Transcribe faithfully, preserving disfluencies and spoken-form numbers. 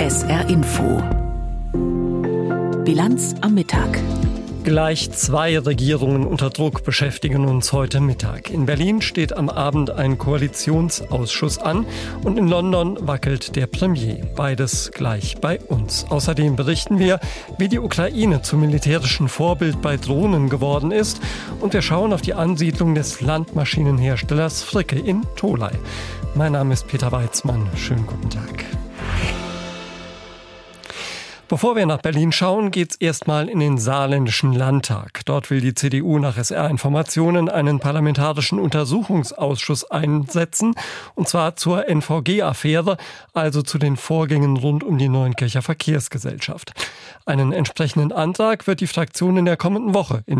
S R Info. Bilanz am Mittag. Gleich zwei Regierungen unter Druck beschäftigen uns heute Mittag. In Berlin steht am Abend ein Koalitionsausschuss an und in London wackelt der Premier. Beides gleich bei uns. Außerdem berichten wir, wie die Ukraine zum militärischen Vorbild bei Drohnen geworden ist. Und wir schauen auf die Ansiedlung des Landmaschinenherstellers Fricke in Tholey. Mein Name ist Peter Weizmann. Schönen guten Tag. Bevor wir nach Berlin schauen, geht's erstmal in den Saarländischen Landtag. Dort will die C D U nach S R-Informationen einen parlamentarischen Untersuchungsausschuss einsetzen, und zwar zur N V G-Affäre, also zu den Vorgängen rund um die Neuenkircher Verkehrsgesellschaft. Einen entsprechenden Antrag wird die Fraktion in der kommenden Woche in